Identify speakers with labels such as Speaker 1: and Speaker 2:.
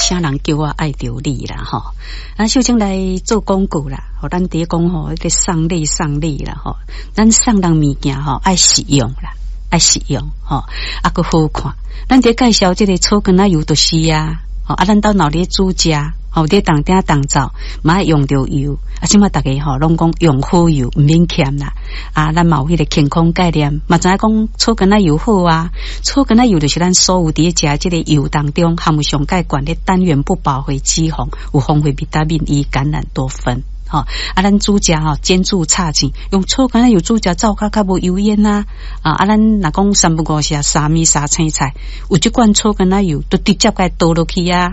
Speaker 1: 啥人叫我爱着你啦吼。小青来做广告啦，咱伫讲吼，个送礼啦吼，咱送人物件吼爱实用啦，爱实用吼，个好看。咱伫介绍这个草根油就是啊，咱到脑咧煮食。伫当鼎当灶，嘛爱用着油，即马大家拢讲用好油唔免欠啦。咱嘛有迄个健康概念，嘛知影讲草根油好啊。草根油就是咱所有伫食即个油当中含有上介悬的单元不饱和脂肪，有丰富维他命 E、橄榄多酚。咱煮食煎煮炒糋，用草根油煮食灶较无油烟啊。咱若讲三不五时三米三青菜，有即罐草根油都直接该倒落去啊。